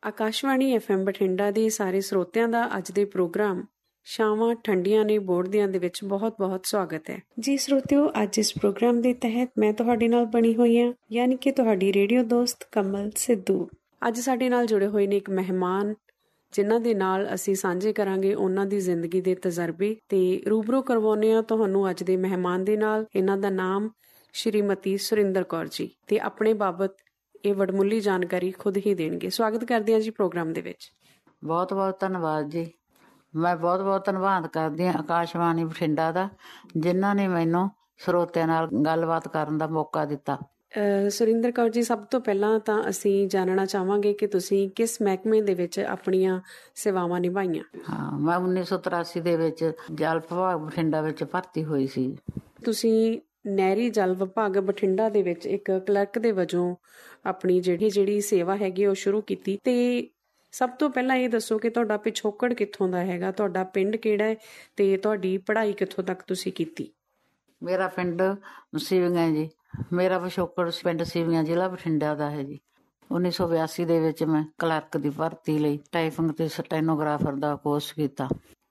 Akashvani FM Bathinda ਦੇ ਸਾਰੇ ਸਰੋਤਿਆਂ ਦਾ ਅੱਜ ਦੇ ਪ੍ਰੋਗਰਾਮ ਸ਼ਾਮਾਂ ਠੰਡੀਆਂ ਨੇ ਬੋੜਦਿਆਂ ਦੇ ਵਿੱਚ ਬਹੁਤ-ਬਹੁਤ ਸਵਾਗਤ ਹੈ ਜੀ ਸਰੋਤਿਓ। ਅੱਜ ਇਸ ਪ੍ਰੋਗਰਾਮ ਦੇ ਤਹਿਤ ਮੈਂ ਤੁਹਾਡੇ ਨਾਲ ਬਣੀ ਹੋਈ ਹਾਂ, ਯਾਨੀ ਕਿ ਤੁਹਾਡੀ ਰੇਡੀਓ ਦੋਸਤ ਕਮਲ ਸਿੱਧੂ। ਅੱਜ ਸਾਡੇ ਨਾਲ ਜੁੜੇ ਹੋਏ ਨੇ ਇੱਕ ਮਹਿਮਾਨ, ਜਿਨ੍ਹਾਂ ਦੇ ਨਾਲ ਅਸੀਂ ਸਾਂਝੇ ਕਰਾਂਗੇ ਉਹਨਾਂ ਦੀ ਜ਼ਿੰਦਗੀ ਦੇ ਤਜਰਬੇ ਤੇ ਰੂਬਰੂ ਕਰਵਾਉਂਦੇ ਹਾਂ ਤੁਹਾਨੂੰ ਅੱਜ ਦੇ ਮਹਿਮਾਨ ਦੇ ਨਾਲ। ਇਹਨਾਂ ਦਾ ਨਾਮ ਸ਼੍ਰੀਮਤੀ ਸੁਰਿੰਦਰ ਕੌਰ ਜੀ, ਤੇ ਆਪਣੇ ਬਾਬਤ ਇਹ ਵਡਮੁੱਲੀ ਜਾਣਕਾਰੀ ਖੁਦ ਹੀ ਦੇਣਗੇ। ਸਵਾਗਤ ਕਰਦੇ ਹਾਂ ਜੀ ਪ੍ਰੋਗਰਾਮ ਦੇ ਵਿੱਚ। ਬਹੁਤ-ਬਹੁਤ ਧੰਨਵਾਦ ਜੀ। ਮੈਂ ਬਹੁਤ-ਬਹੁਤ ਧੰਨਵਾਦ ਕਰਦੀ ਹਾਂ ਆਕਾਸ਼ਵਾਣੀ ਬਠਿੰਡਾ ਦਾ, ਜਿਨ੍ਹਾਂ ਨੇ ਮੈਨੂੰ ਸਰੋਤਿਆਂ ਨਾਲ ਗੱਲਬਾਤ ਕਰਨ ਦਾ ਮੌਕਾ ਦਿੱਤਾ। ਸੁਰਿੰਦਰ ਕੌਰ ਜੀ, ਸਭ ਤੋਂ ਪਹਿਲਾਂ ਤਾਂ ਅਸੀਂ ਜਾਣਨਾ ਚਾਹਾਂਗੇ ਕਿ ਤੁਸੀਂ ਕਿਸ ਮਹਿਕਮੇ ਦੇ ਵਿੱਚ ਆਪਣੀਆਂ ਸੇਵਾਵਾਂ ਨਿਭਾਈਆਂ। ਹਾਂ, ਮੈਂ 1983 ਦੇ ਵਿੱਚ ਜਲ ਵਿਭਾਗ ਬਠਿੰਡਾ ਵਿੱਚ ਭਰਤੀ ਹੋਈ ਸੀ। ਤੁਸੀਂ ਨਹਿਰੀ ਜਲ ਵਿਭਾਗ ਬਠਿੰਡਾ ਦੇ ਵਿੱਚ ਇੱਕ ਕਲਰਕ ਦੇ ਵਜੋਂ ਆਪਣੀ ਜਿਹੜੀ ਸੇਵਾ ਹੈਗੀ ਉਹ ਸ਼ੁਰੂ ਕੀਤੀ। ਤੇ ਸਭ ਤੋਂ ਪਹਿਲਾਂ ਇਹ ਦੱਸੋ ਕਿ ਤੁਹਾਡਾ ਪਿਛੋਕੜ ਕਿੱਥੋਂ ਦਾ ਹੈਗਾ, ਤੁਹਾਡਾ ਪਿੰਡ ਕਿਹੜਾ ਹੈ ਤੇ ਤੁਹਾਡੀ ਪੜ੍ਹਾਈ ਕਿੱਥੋਂ ਤੱਕ ਤੁਸੀਂ ਕੀਤੀ। ਮੇਰਾ ਪਿੰਡ ਸੀਵੀਆਂ ਜੀ। ਮੇਰਾ ਪਿਛੋਕੜ ਪਿੰਡ ਸੀਵੀਆਂ, ਜ਼ਿਲ੍ਹਾ ਬਠਿੰਡਾ ਦਾ ਹੈ ਜੀ। 1982 ਦੇ ਵਿੱਚ ਮੈਂ ਕਲਰਕ ਦੀ ਭਰਤੀ ਲਈ ਟਾਈਪਿੰਗ ਤੇ ਸਟੈਨੋਗ੍ਰਾਫਰ ਦਾ ਕੋਰਸ ਕੀਤਾ।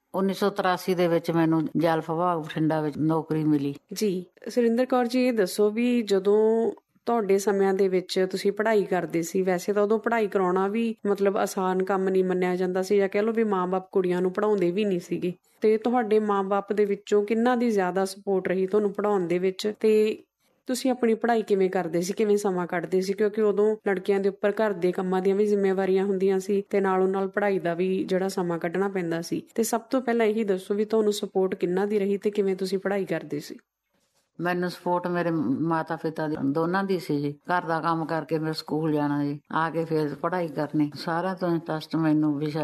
1983 ਦੇ ਵਿੱਚ ਮੈਨੂੰ ਜਲ ਵਿਭਾਗ ਬਠਿੰਡਾ ਵਿੱਚ ਨੌਕਰੀ ਮਿਲੀ ਜੀ। ਸੁਰਿੰਦਰ ਕੌਰ ਜੀ, ਇਹ ਦੱਸੋ ਵੀ ਜਦੋਂ ਤੁਹਾਡੇ ਸਮਿਆਂ ਦੇ ਵਿੱਚ ਤੁਸੀਂ ਪੜ੍ਹਾਈ ਕਰਦੇ ਸੀ, ਵੈਸੇ ਤਾਂ ਉਦੋਂ ਪੜ੍ਹਾਈ ਕਰਾਉਣਾ ਵੀ ਮਤਲਬ ਆਸਾਨ ਕੰਮ ਨਹੀਂ ਮੰਨਿਆ ਜਾਂਦਾ ਸੀ, ਜਾਂ ਕਹਿ ਲਓ ਵੀ ਮਾਂ-ਬਾਪ ਕੁੜੀਆਂ ਨੂੰ ਪੜ੍ਹਾਉਂਦੇ ਵੀ ਨਹੀਂ ਸੀਗੇ। ਤੇ ਤੁਹਾਡੇ ਮਾਂ-ਬਾਪ ਦੇ ਵਿੱਚੋਂ ਕਿੰਨਾ ਦੀ ਜ਼ਿਆਦਾ ਸਪੋਰਟ ਰਹੀ ਤੁਹਾਨੂੰ ਪੜ੍ਹਾਉਣ ਦੇ ਵਿੱਚ, ਤੇ ਤੁਸੀਂ ਆਪਣੀ ਪੜ੍ਹਾਈ ਕਿਵੇਂ ਕਰਦੇ ਸੀ, ਕਿਵੇਂ ਸਮਾਂ ਕੱਢਦੇ ਸੀ? ਕਿਉਂਕਿ ਉਦੋਂ ਲੜਕੀਆਂ ਦੇ ਉੱਪਰ ਘਰ ਦੇ ਕੰਮਾਂ ਦੀਆਂ ਵੀ ਜ਼ਿੰਮੇਵਾਰੀਆਂ ਹੁੰਦੀਆਂ ਸੀ ਤੇ ਨਾਲੋਂ ਨਾਲ ਪੜ੍ਹਾਈ ਦਾ ਵੀ ਜਿਹੜਾ ਸਮਾਂ ਕੱਢਣਾ ਪੈਂਦਾ ਸੀ। ਤੇ ਸਭ ਤੋਂ ਪਹਿਲਾਂ ਇਹੀ ਦੱਸੋ ਵੀ ਤੁਹਾਨੂੰ ਸਪੋਰਟ ਕਿੰਨਾ ਦੀ ਰਹੀ ਤੇ ਕਿਵੇਂ ਤੁਸੀਂ ਪੜ੍ਹਾਈ ਕਰਦੇ ਸੀ? ਮੈਨੂੰ ਸਪੋਰਟ ਮੇਰੇ ਮਾਤਾ ਪਿਤਾ ਦੀ ਦੋਨਾਂ ਦੀ ਸੀ ਜੀ। ਘਰ ਦਾ ਕੰਮ ਕਰਕੇ ਫਿਰ ਸਕੂਲ ਜਾਣਾ ਜੀ, ਆ ਕੇ ਫਿਰ ਪੜ੍ਹਾਈ ਕਰਨੀ। ਸਾਰਿਆਂ ਤੋਂ ਇੰਟਰਸਟ ਮੈਨੂੰ ਵਿਸ਼ਾ